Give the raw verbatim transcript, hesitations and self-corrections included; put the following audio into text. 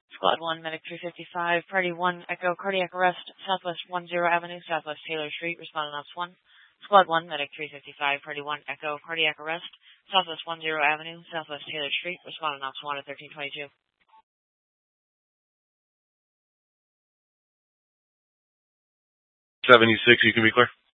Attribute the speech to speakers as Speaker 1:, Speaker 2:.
Speaker 1: Squad one, Medic three fifty-five, Party one, Echo, cardiac arrest, Southwest one zero Avenue, Southwest Taylor Street, responding Ops one. Squad one, Medic three fifty-five, Party one, Echo, cardiac arrest, Southwest one zero Avenue, Southwest Taylor Street, responding Ops one at thirteen twenty-two.
Speaker 2: seventy-six, you can be clear.